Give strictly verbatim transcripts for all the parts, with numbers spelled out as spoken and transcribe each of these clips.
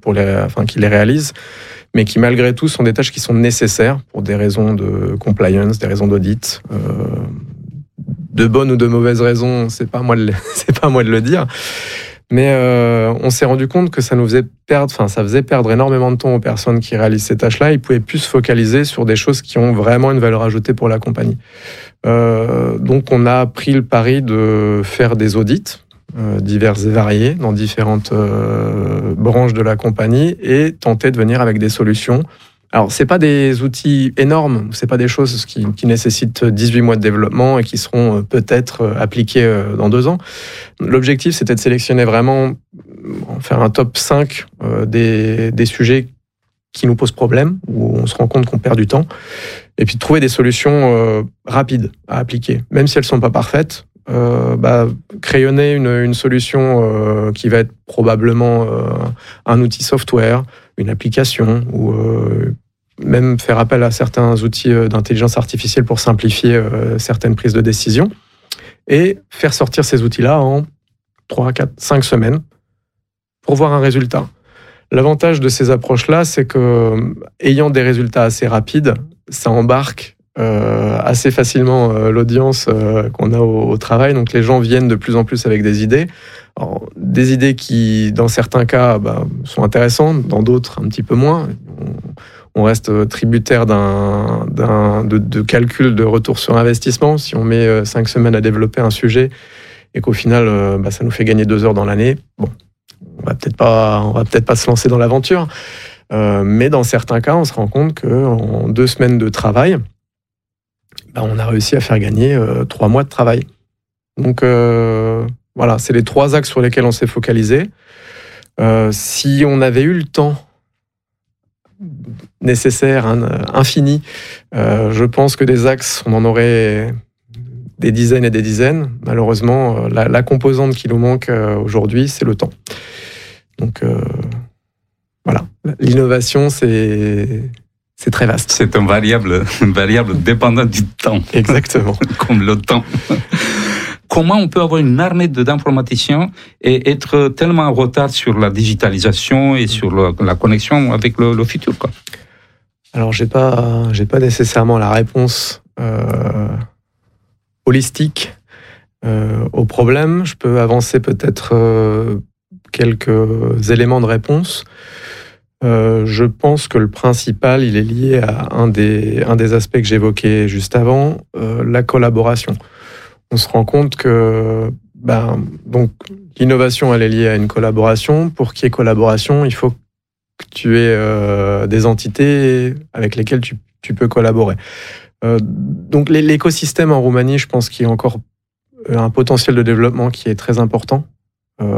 pour les, enfin, qui les réalisent, mais qui malgré tout sont des tâches qui sont nécessaires pour des raisons de compliance, des raisons d'audit. Euh, de bonnes ou de mauvaises raisons, c'est pas à moi de le, c'est pas à moi de le dire. Mais euh, on s'est rendu compte que ça nous faisait perdre, enfin ça faisait perdre énormément de temps aux personnes qui réalisent ces tâches-là. Ils pouvaient plus se focaliser sur des choses qui ont vraiment une valeur ajoutée pour la compagnie. Euh, donc on a pris le pari de faire des audits euh, divers et variés dans différentes euh, branches de la compagnie et tenter de venir avec des solutions. Alors, c'est pas des outils énormes, c'est pas des choses qui, qui nécessitent dix-huit mois de développement et qui seront peut-être appliquées dans deux ans. L'objectif, c'était de sélectionner vraiment, faire un top cinq des, des sujets qui nous posent problème, où on se rend compte qu'on perd du temps, et puis de trouver des solutions rapides à appliquer. Même si elles sont pas parfaites, euh, bah, crayonner une, une solution euh, qui va être probablement euh, un outil software, une application, ou euh, même faire appel à certains outils d'intelligence artificielle pour simplifier euh, certaines prises de décision, et faire sortir ces outils-là en trois, quatre, cinq semaines pour voir un résultat. L'avantage de ces approches-là, c'est que, ayant des résultats assez rapides, ça embarque euh, assez facilement euh, l'audience euh, qu'on a au, au travail. Donc les gens viennent de plus en plus avec des idées. Alors, des idées qui, dans certains cas, bah, sont intéressantes, dans d'autres, un petit peu moins. On, on reste tributaire d'un, d'un, de, de calcul de retour sur investissement. Si on met euh, cinq semaines à développer un sujet et qu'au final, euh, bah, ça nous fait gagner deux heures dans l'année, bon, on va peut-être pas, on va peut-être pas se lancer dans l'aventure. Euh, mais dans certains cas, on se rend compte qu'en deux semaines de travail, bah, on a réussi à faire gagner euh, trois mois de travail. Donc, euh, voilà, c'est les trois axes sur lesquels on s'est focalisé. Euh, si on avait eu le temps nécessaire, hein, infini, euh, je pense que des axes, on en aurait des dizaines et des dizaines. Malheureusement, la, la composante qui nous manque euh, aujourd'hui, c'est le temps. Donc, euh, voilà, l'innovation, c'est, c'est très vaste. C'est une variable, une variable dépendante du temps. Exactement. Comme le temps. Comment on peut avoir une armée d'informaticiens et être tellement en retard sur la digitalisation et sur le, la connexion avec le, le futur, quoi? Alors, j'ai pas, j'ai pas nécessairement la réponse euh, holistique euh, au problème. Je peux avancer peut-être euh, quelques éléments de réponse. Euh, je pense que le principal, il est lié à un des, un des aspects que j'évoquais juste avant, euh, la collaboration. On se rend compte que ben, donc, l'innovation, elle est liée à une collaboration. Pour qu'il y ait collaboration, il faut que tu aies euh, des entités avec lesquelles tu, tu peux collaborer. Euh, donc l'écosystème en Roumanie, je pense qu'il y a encore un potentiel de développement qui est très important. Euh,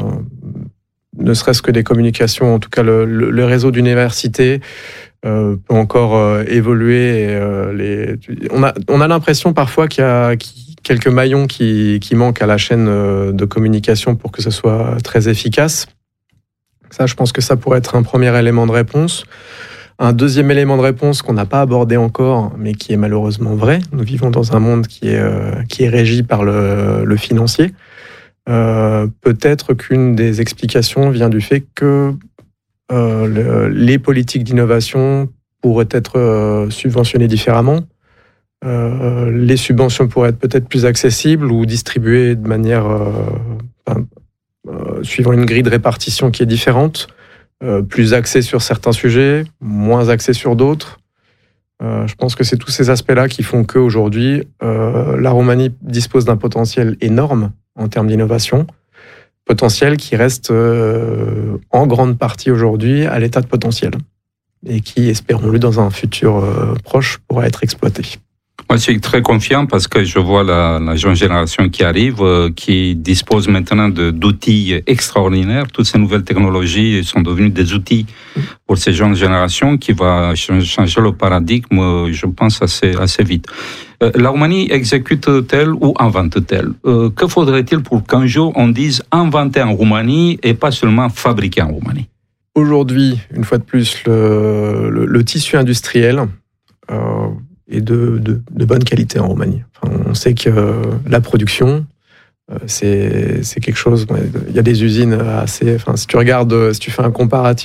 ne serait-ce que des communications, en tout cas le, le, le réseau d'universités euh, peut encore euh, évoluer. Et, euh, les, on a, on a l'impression parfois qu'il y a qu'il, quelques maillons qui, qui manquent à la chaîne de communication pour que ce soit très efficace. Ça, je pense que ça pourrait être un premier élément de réponse. Un deuxième élément de réponse qu'on n'a pas abordé encore, mais qui est malheureusement vrai. Nous vivons dans un monde qui est, euh, qui est régi par le, le financier. Euh, peut-être qu'une des explications vient du fait que euh, le, les politiques d'innovation pourraient être euh, subventionnées différemment. Euh, les subventions pourraient être peut-être plus accessibles ou distribuées de manière euh, enfin, euh, suivant une grille de répartition qui est différente, euh, plus axée sur certains sujets, moins axée sur d'autres. Euh, je pense que c'est tous ces aspects-là qui font qu'aujourd'hui, euh, la Roumanie dispose d'un potentiel énorme en termes d'innovation, potentiel qui reste euh, en grande partie aujourd'hui à l'état de potentiel et qui, espérons-le, dans un futur euh, proche, pourra être exploité. Moi, je suis très confiant parce que je vois la, la jeune génération qui arrive, euh, qui dispose maintenant de, d'outils extraordinaires. Toutes ces nouvelles technologies sont devenues des outils pour ces jeunes générations qui vont changer le paradigme, je pense, assez, assez vite. Euh, la Roumanie exécute-t-elle ou invente-t-elle? euh, Que faudrait-il pour qu'un jour on dise inventer en Roumanie et pas seulement fabriquer en Roumanie? Aujourd'hui, une fois de plus, le, le, le tissu industriel euh, est de, de, de bonne qualité en Roumanie. Enfin, on sait que euh, la production, euh, c'est, c'est quelque chose... Il y a des usines assez... Enfin, si tu regardes, si tu fais un comparatif